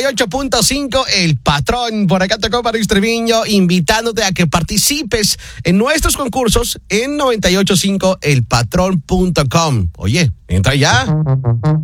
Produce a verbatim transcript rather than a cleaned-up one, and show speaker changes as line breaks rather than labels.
y ocho punto cinco, El Patrón. Por acá tocó Paris Treviño, invitándote a que participes en nuestros concursos en noventa y ocho punto cinco el patrón punto com. Oye, entra ya.